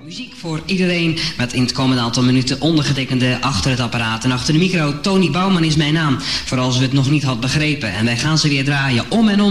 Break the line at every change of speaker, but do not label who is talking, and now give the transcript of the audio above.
Muziek voor iedereen met in het komende aantal minuten ondergetekende achter het apparaat. En achter de micro, Tony Bouwman is mijn naam, voor als u het nog niet had begrepen. En wij gaan ze weer draaien om en om.